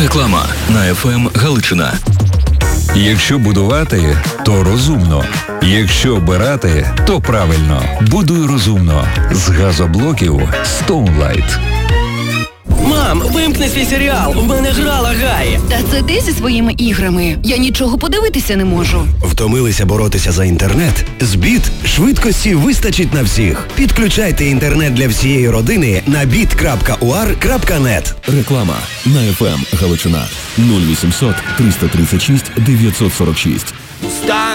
Реклама на ФМ Галичина. Якщо будувати, то розумно. Якщо обирати, то правильно. Будуй розумно. З газоблоків Stoneline. Мам, вимкни свій серіал, в мене грала Гай. Та це ти зі своїми іграми. Я нічого подивитися не можу. Втомилися боротися за інтернет? Збіт швидкості вистачить на всіх. Підключайте інтернет для всієї родини на bit.ur.net. Реклама на ФМ Галичина. 0800 336 946.